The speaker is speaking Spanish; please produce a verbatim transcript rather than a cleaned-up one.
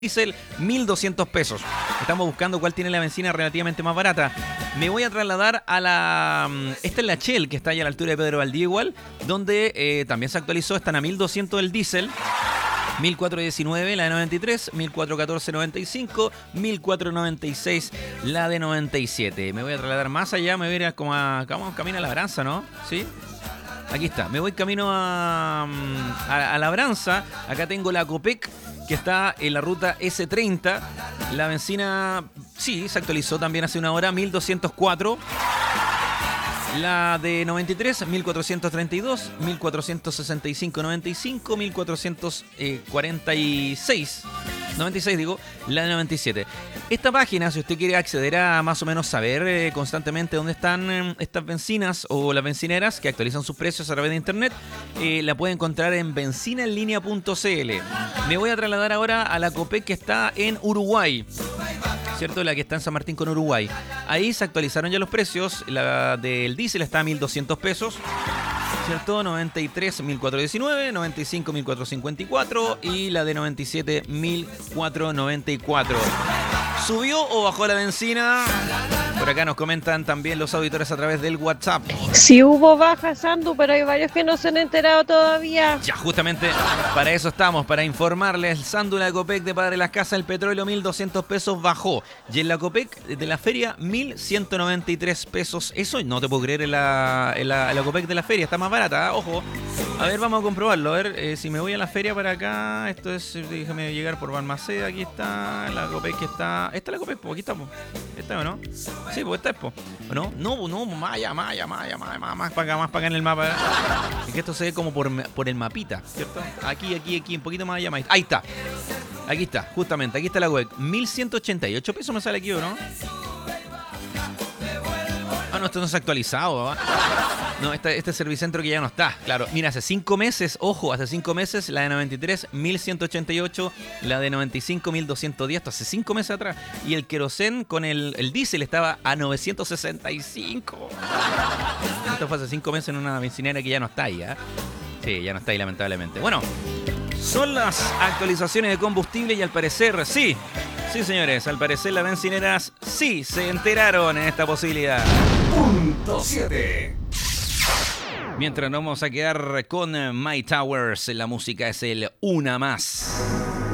Diesel, mil doscientos pesos. Estamos buscando cuál tiene la benzina relativamente más barata. Me voy a trasladar a la... Esta es la Shell, que está allá a la altura de Pedro Valdivia igual, donde eh, también se actualizó. Están a mil doscientos el diésel, mil cuatrocientos diecinueve la de noventa y tres, mil cuatrocientos catorce noventa y cinco, mil cuatrocientos noventa y seis la de noventa y siete. Me voy a trasladar más allá, me voy a ir a, como a... Vamos camino a Labranza, ¿no? ¿Sí? Aquí está, me voy camino a, a, a Labranza. Acá tengo la Copec, que está en la ruta ese treinta. La benzina, sí, se actualizó también hace una hora, mil doscientos cuatro. La de noventa y tres, mil cuatrocientos treinta y dos, mil cuatrocientos sesenta y cinco noventa y cinco, mil cuatrocientos cuarenta y seis, noventa y seis digo, la de noventa y siete. Esta página, si usted quiere acceder a más o menos saber eh, constantemente dónde están eh, estas bencinas o las bencineras que actualizan sus precios a través de internet, eh, la puede encontrar en benzina en línea punto c l. Me voy a trasladar ahora a la Copec, que está en Uruguay, ¿cierto? La que está en San Martín con Uruguay. Ahí se actualizaron ya los precios. La del diésel está a mil doscientos pesos, ¿cierto? noventa y tres, mil cuatrocientos diecinueve, noventa y cinco, mil cuatrocientos cincuenta y cuatro y la de noventa y siete, mil cuatrocientos noventa y cuatro. ¿Subió o bajó la benzina? Por acá nos comentan también los auditores a través del WhatsApp. Sí hubo baja, Sandu, pero hay varios que no se han enterado todavía. Ya, justamente para eso estamos, para informarles. Sandu, la Copec de Padre Las Casas, el petróleo mil doscientos pesos bajó. Y en la Copec de la feria mil ciento noventa y tres pesos. Eso no te puedo creer, en la, en la, en la Copec de la feria. Está más barata, ¿eh? Ojo. A ver, vamos a comprobarlo. A ver, eh, si me voy a la feria para acá. Esto es, déjame llegar por Balmaceda. Aquí está la Copec que está... ¿Esta es la Copec? Aquí está, po. ¿Esta o no? Sí, pues esta es, po. ¿O no? No, no, más allá, más allá, más allá, más, más, más para acá, más para acá en el mapa. Es que esto se ve como por, por el mapita, ¿cierto? Aquí, aquí, aquí, un poquito más allá, más. Ahí está. Aquí está, justamente, aquí está la web. mil ciento ochenta y ocho pesos me sale aquí, ¿o no? Ah, no, esto no se ha actualizado, ¿eh? No, este, este servicentro que ya no está, claro. Mira, hace cinco meses, ojo, hace cinco meses, la de noventa y tres, mil ciento ochenta y ocho, la de noventa y cinco, mil doscientos diez, esto hace cinco meses atrás. Y el querosén con el, el diésel estaba a novecientos sesenta y cinco. Esto fue hace cinco meses en una bencinera que ya no está ahí, ¿eh? Sí, ya no está ahí, lamentablemente. Bueno, son las actualizaciones de combustible y al parecer, sí, sí, señores, al parecer las bencineras sí se enteraron en esta posibilidad. Punto siete. Mientras nos vamos a quedar con My Towers, la música es el Una Más.